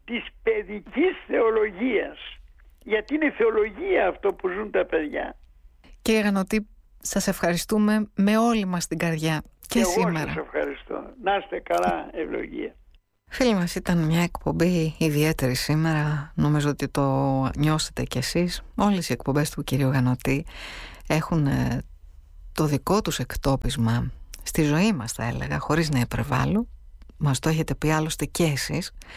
της παιδικής θεολογίας. Γιατί είναι θεολογία αυτό που ζουν τα παιδιά. Κύριε Γανωτή, σας ευχαριστούμε με όλη μας την καρδιά και σήμερα. Εγώ σας ευχαριστώ. Να είστε καλά, ευλογία. Φίλοι μας, ήταν μια εκπομπή ιδιαίτερη σήμερα. Νομίζω ότι το νιώσετε κι εσείς. Όλες οι εκπομπές του κυρίου Γανωτή έχουν το δικό τους εκτόπισμα στη ζωή μας, θα έλεγα, χωρίς να υπερβάλλω. Μας το έχετε πει άλλωστε και εσείς.